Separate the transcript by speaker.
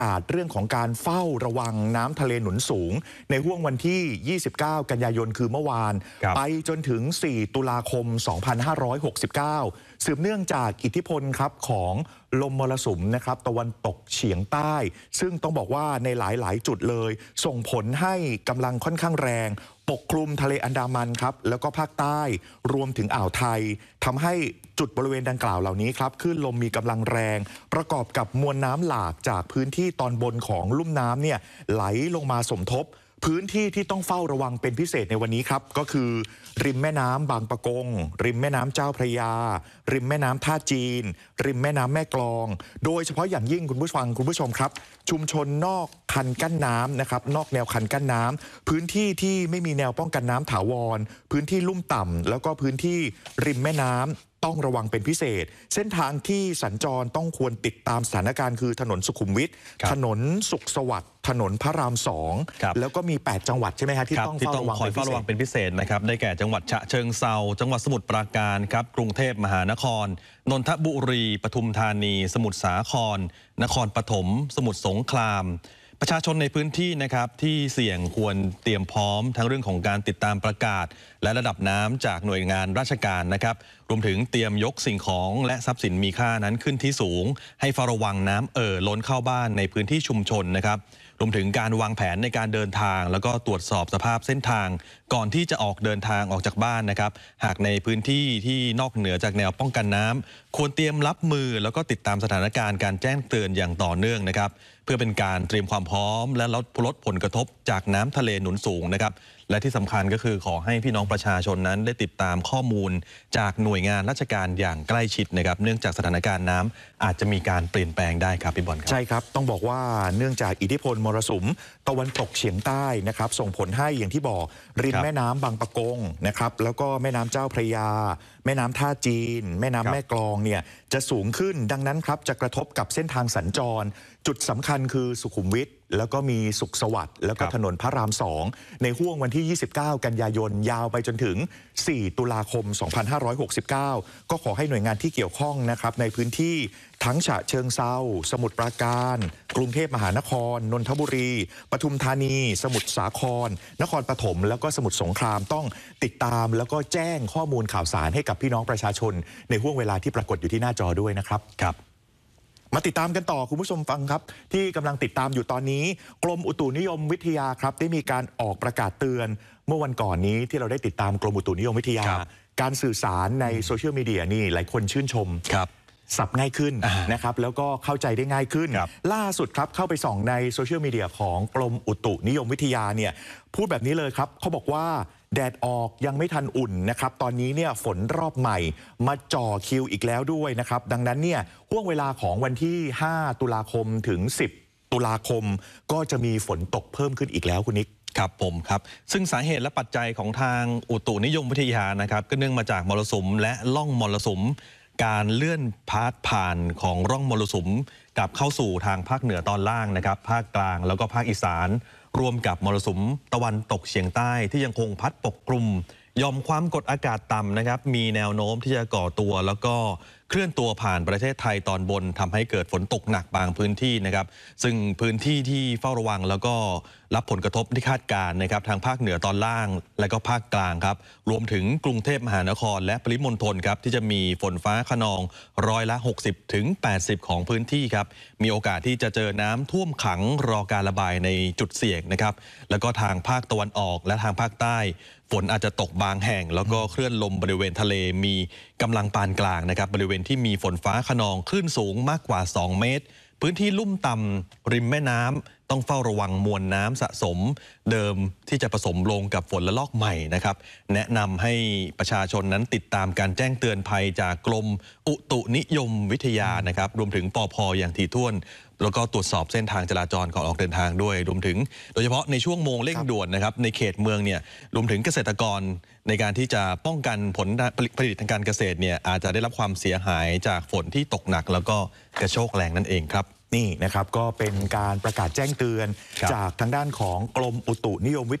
Speaker 1: อาจเรื่องของการเฝ้าระวังน้ำทะเลหนุนสูงในห้วงวันที่ 29 กันยายนคือเมื่อวานไปจนถึง 4 ตุลาคม 2569 สืบเนื่องจากอิทธิพลครับของลมมรสุมนะครับตะวันตกเฉียงใต้ ซึ่งต้องบอกว่าในหลายจุดเลยส่งผลให้กำลังค่อนข้างแรงปกคลุมทะเลอันดามันครับแล้วก็ภาคใต้รวมถึงอ่าวไทยทำให้จุดบริเวณดังกล่าวเหล่านี้ครับคลื่นลมมีกำลังแรงประกอบกับมวลน้ำหลากจากพื้นที่ตอนบนของลุ่มน้ำเนี่ยไหลลงมาสมทบพื้นที่ที่ต้องเฝ้าระวังเป็นพิเศษในวันนี้ครับก็คือริมแม่น้ำบางปะกงริมแม่น้ำเจ้าพระยาริมแม่น้ำท่าจีนริมแม่น้ำแม่กลองโดยเฉพาะอย่างยิ่งคุณผู้ชมครับชุมชนนอกคันกั้นน้ำนะครับนอกแนวคันกั้นน้ำพื้นที่ที่ไม่มีแนวป้องกันน้ำถาวรพื้นที่ลุ่มต่ำแล้วก็พื้นที่ริมแม่น้ำต้องระวังเป็นพิเศษเส้นทางที่สัญจรต้องควรติดตามสถานการณ์คือถนนสุขุมวิทถนนสุขสวัสดิ์ถนนพระราม2แล้วก็มี8จังหวัดใช่ไหมครับที่ต้องคอยเฝ้าระวังเป็นพิเศษนะครับได้แก่จังหวัดฉะเชิงเทราจังหวัดสมุทรปราการครับกรุงเทพมหานครนนทบุรีปทุมธานีสมุทรสาครนครปฐมสมุทรสงครามประชาชนในพื้นที่นะครับที่เสี่ยงควรเตรียมพร้อมทั้งเรื่องของการติดตามประกาศและระดับน้ำจากหน่วยงานราชการนะครับรวมถึงเตรียมยกสิ่งของและทรัพย์สินมีค่านั้นขึ้นที่สูงให้เฝ้าระวังน้ำล้นเข้าบ้านในพื้นที่ชุมชนนะครับรวมถึงการวางแผนในการเดินทางแล้วก็ตรวจสอบสภาพเส้นทางก่อนที่จะออกเดินทางออกจากบ้านนะครับหากในพื้นที่ที่นอกเหนือจากแนวป้องกันน้ำควรเตรียมรับมือแล้วก็ติดตามสถานการณ์การแจ้งเตือนอย่างต่อเนื่องนะครับเพื่อเป็นการเตรียมความพร้อมและลดผลกระทบจากน้ำทะเลหนุนสูงนะครับและที่สำคัญก็คือขอให้พี่น้องประชาชนนั้นได้ติดตามข้อมูลจากหน่วยงานราชการอย่างใกล้ชิดนะครับเนื่องจากสถานการณ์น้ำอาจจะมีการเปลี่ยนแปลงได้ครับพี่บอลครับใช่ครับต้องบอกว่าเนื่องจากอิทธิพลมรสุมตะวันตกเฉียงใต้นะครับส่งผลให้อย่างที่บอกริมแม่น้ำบางปะกงนะครับแล้วก็แม่น้ำเจ้าพระยาแม่น้ำท่าจีนแม่น้ำแม่กลองเนี่ยจะสูงขึ้นดังนั้นครับจะกระทบกับเส้นทางสัญจรจุดสำคัญคือสุขุมวิทแล้วก็มีสุขสวัสดิ์แล้วก็ถนนพระราม2ในห้วงวันที่ 29 กันยายนยาวไปจนถึง 4 ตุลาคม 2569 ก็ขอให้หน่วยงานที่เกี่ยวข้องนะครับในพื้นที่ทั้งฉะเชิงเทราสมุทรปราการกรุงเทพมหานครนนทบุรีปทุมธานีสมุทรสาครนครปฐมแล้วก็สมุทรสงครามต้องติดตามแล้วก็แจ้งข้อมูลข่าวสารให้กับพี่น้องประชาชนในห้วงเวลาที่ปรากฏอยู่ที่หน้าจอด้วยนะครับมาติดตามกันต่อคุณผู้ชมฟังครับที่กำลังติดตามอยู่ตอนนี้กรมอุตุนิยมวิทยาครับได้มีการออกประกาศเตือนเมื่อวันก่อนนี้ที่เราได้ติดตามกรมอุตุนิยมวิทยาการสื่อสารในโซเชียลมีเดียนี่หลายคนชื่นชมสับง่ายขึ้นนะครับแล้วก็เข้าใจได้ง่ายขึ้นล่าสุดครับเข้าไปส่องในโซเชียลมีเดียของกรมอุตุนิยมวิทยาเนี่ยพูดแบบนี้เลยครับเขาบอกว่าแดดออกยังไม่ทันอุ่นนะครับตอนนี้เนี่ยฝนรอบใหม่มาจ่อคิวอีกแล้วด้วยนะครับดังนั้นเนี่ยห่วงเวลาของวันที่ 5 ตุลาคมถึง 10 ตุลาคมก็จะมีฝนตกเพิ่มขึ้นอีกแล้วคุณนิก
Speaker 2: ครับผมครับซึ่งสาเหตุและปัจจัยของทางอุตุนิยมวิทยานะครับก็เนื่องมาจากมรสุมและล่องมรสุมการเลื่อนพาดผ่านของร่องมรสุมกลับเข้าสู่ทางภาคเหนือตอนล่างนะครับภาคกลางแล้วก็ภาคอีสานรวมกับมรสุมตะวันตกเฉียงใต้ที่ยังคงพัดปกคลุมหย่อมความกดอากาศต่ำนะครับมีแนวโน้มที่จะก่อตัวแล้วก็เคลื่อนตัวผ่านประเทศไทยตอนบนทำให้เกิดฝนตกหนักบางพื้นที่นะครับซึ่งพื้นที่ที่เฝ้าระวังแล้วก็รับผลกระทบที่คาดการณ์นะครับทางภาคเหนือตอนล่างและก็ภาคกลางครับรวมถึงกรุงเทพมหานครและปริมณฑลครับที่จะมีฝนฟ้าคะนอง60%ถึง 80%ของพื้นที่ครับมีโอกาสที่จะเจอน้ำท่วมขังรอการระบายในจุดเสี่ยงนะครับแล้วก็ทางภาคตะวันออกและทางภาคใต้ฝนอาจจะตกบางแห่งแล้วก็คลื่นลมบริเวณทะเลมีกำลังปานกลางนะครับบริเวณที่มีฝนฟ้าคะนองคลื่นสูงมากกว่า2 เมตรพื้นที่ลุ่มต่ำริมแม่น้ำต้องเฝ้าระวังมวลน้ำสะสมเดิมที่จะผสมลงกับฝนละลอกใหม่นะครับแนะนำให้ประชาชนนั้นติดตามการแจ้งเตือนภัยจากกรมอุตุนิยมวิทยานะครับรวมถึงปภ.อย่างถี่ถ้วนแล้วก็ตรวจสอบเส้นทางจราจรก่อนออกเดินทางด้วยรวมถึงโดยเฉพาะในช่วงโมงเร่งด่วนนะครับในเขตเมืองเนี่ยรวมถึงเกษตรกรในการที่จะป้องกันผลผลิตทางการเกษตรเนี่ยอาจจะได้รับความเสียหายจากฝนที่ตกหนักแล้วก็กระโชกแรงนั่นเองครับ
Speaker 1: นี่นะครับก็เป็นการประกาศแจ้งเตือนจากทางด้านของกรมอุตุนิยมวิทยา